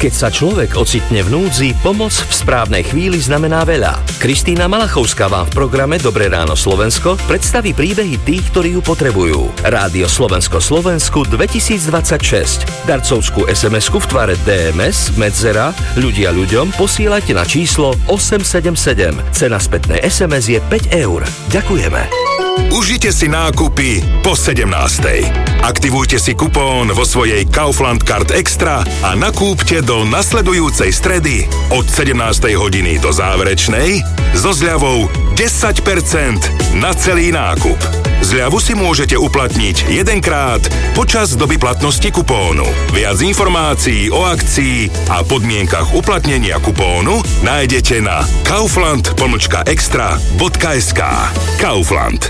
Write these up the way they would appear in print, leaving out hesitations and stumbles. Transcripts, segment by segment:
Keď sa človek ocitne v núdzi, pomoc v správnej chvíli znamená veľa. Kristína Malachovská vám v programe Dobré ráno Slovensko predstaví príbehy tých, ktorí ju potrebujú. Rádio Slovensko Slovensku 2026. Darcovskú SMS-ku v tvare DMS, medzera, ľudia ľuďom posielajte na číslo 877. Cena spätnej SMS je 5 eur. Ďakujeme. Užite si nákupy po 17. Aktivujte si kupón vo svojej Kaufland Card Extra a nakúpte do nasledujúcej stredy od 17. hodiny do záverečnej so zľavou 10% na celý nákup. Zľavu si môžete uplatniť jedenkrát počas doby platnosti kupónu. Viac informácií o akcii a podmienkach uplatnenia kupónu nájdete na kaufland-extra.sk. Kaufland.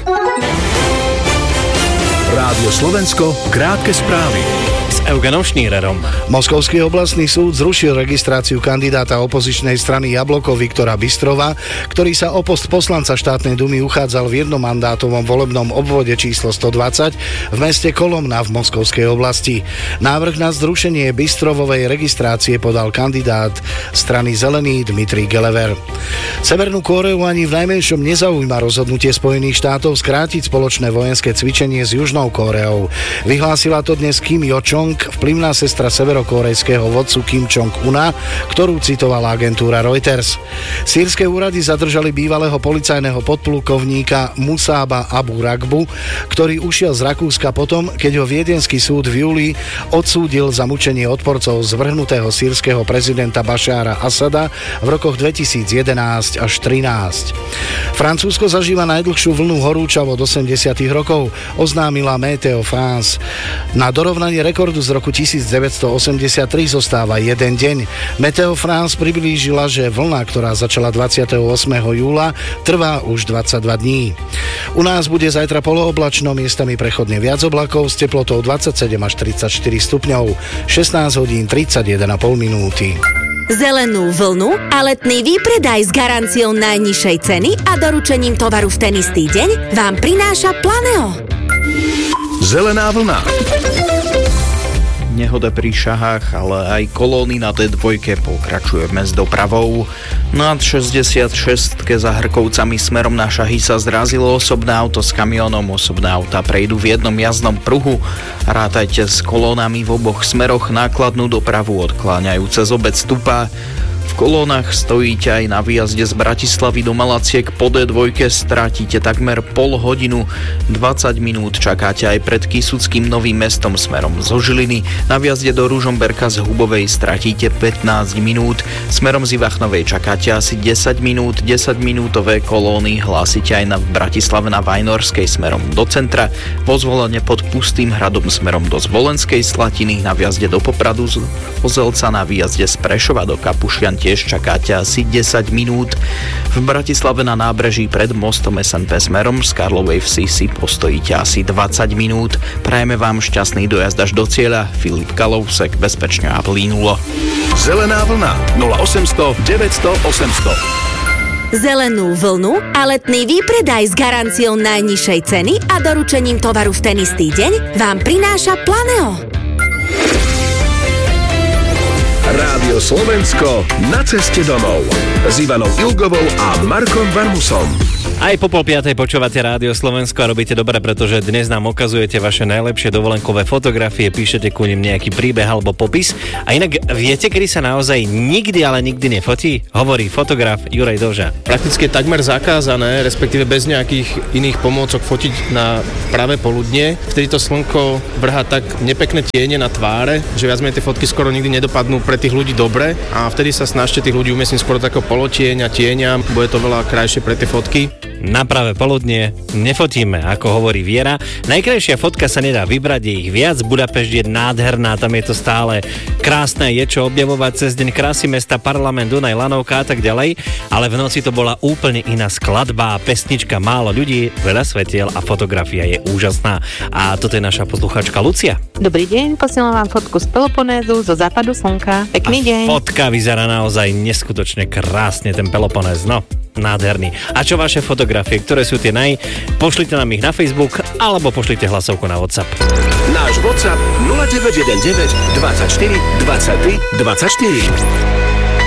Rádio Slovensko, krátke správy. S Eugenom Šnírerom. Moskovský oblastný súd zrušil registráciu kandidáta opozičnej strany Jabloko Viktora Bystrova, ktorý sa o post poslanca štátnej dumy uchádzal v jednomandátovom volebnom obvode číslo 120 v meste Kolomna v Moskovskej oblasti. Návrh na zrušenie Bystrovovej registrácie podal kandidát strany Zelený Dmitrij Gelever. Severnú Kóreu ani v najmenšom nezaujíma rozhodnutie Spojených štátov skrátiť spoločné vojenské cvičenie s Južnou Kóreou. Vyhlásila to dnes Kim Jo-chong, vplyvná sestra severokórejského vodcu Kim Jong-una, ktorú citovala agentúra Reuters. Sýrske úrady zadržali bývalého policajného podplukovníka Musába Abu Rakbu, ktorý ušiel z Rakúska potom, keď ho viedenský súd v júli odsúdil za mučenie odporcov zvrhnutého sýrskeho prezidenta Bašára Asada v rokoch 2011 až 13. Francúzsko zažíva najdlhšiu vlnu horúčav od 80. rokov, oznámila Météo France. Na dorovnanie rekordu z roku 1983 zostáva jeden deň. Météo France priblížila, že vlna, ktorá začala 28. júla, trvá už 22 dní. U nás bude zajtra polooblačno, miestami prechodne viac oblakov s teplotou 27 až 34 stupňov, 16 hodín 31,5 minúty. Zelenú vlnu a letný výpredaj s garanciou najnižšej ceny a doručením tovaru v ten istý deň vám prináša Planeo. Zelená vlna. Nehoda pri Šahách, ale aj kolóny na D2 pokračujeme s dopravou. Nad 66 za Hrkovcami smerom na Šahy sa zrazilo osobné auto s kamiónom. Osobné auta prejdú v jednom jazdnom pruhu. Rátajte s kolónami v oboch smeroch, nákladnú dopravu odkláňajú cez obec Stupa. V kolónach stojíte aj na výjazde z Bratislavy do Malaciek po D2, stratíte takmer pol hodinu, 20 minút čakáte aj pred Kysuckým Novým Mestom smerom zo Žiliny, na výjazde do Ružomberka z Hubovej stratíte 15 minút, smerom z Ivachnovej čakáte asi 10 minút, 10-minútové kolóny hlásite aj na Bratislave na Vajnorskej smerom do centra, vo Zvolene pod Pustým hradom smerom do Zvolenskej Slatiny, na výjazde do Popradu z Ozelca, na výjazde z Prešova do Kapušťan tiež čakáte asi 10 minút. V Bratislave na nábreží pred mostom SNP smerom z Karlovej Vsi si postojíte asi 20 minút. Prajeme vám šťastný dojazd až do cieľa. Filip Kalousek, bezpečne a plínulo. Zelená vlna 0800 900 800. Zelenú vlnu a letný výpredaj s garanciou najnižšej ceny a doručením tovaru v ten istý deň vám prináša Planeo. Rádio Slovensko na ceste domov s Ivanou Ilgovou a Markom Varmusom. Aj po 4:30 počúvate Rádio Slovensko a robíte dobre, pretože dnes nám ukazujete vaše najlepšie dovolenkové fotografie, píšete ku nim nejaký príbeh alebo popis. A inak viete, kedy sa naozaj nikdy, ale nikdy nefotí? Hovorí fotograf Juraj Doža. Prakticky je takmer zakázané, respektíve bez nejakých iných pomôcok fotiť na práve poludnie. Vtedy to slnko vrhá tak nepekné tiene na tváre, že viac menej tie fotky skoro nikdy nedopadnú pre tých ľudí dobre a vtedy sa snažte tých ľudí umiestniť skoro takého polotieňa, tieňa, bude to veľa krajšie pre tie fotky. Na práve poludnie nefotíme, ako hovorí Viera. Najkrajšia fotka sa nedá vybrať, je ich viac. Budapešť je nádherná, tam je to stále krásne, je čo objavovať cez deň, krásy mesta, Parlament, Dunaj, Lanovka a tak ďalej. Ale v noci to bola úplne iná skladba, pesnička, málo ľudí, veľa svetiel a fotografia je úžasná. A toto je naša posluchačka Lucia. Dobrý deň, posielam vám fotku z Peloponézu, zo západu slnka. Pekný deň. Fotka vyzerá naozaj neskutočne krásne, ten Peloponéz, no. Nádherný. A čo vaše fotografie, ktoré sú tie pošlite nám ich na Facebook alebo pošlite hlasovku na WhatsApp. Náš náš WhatsApp 0919 24 23 24.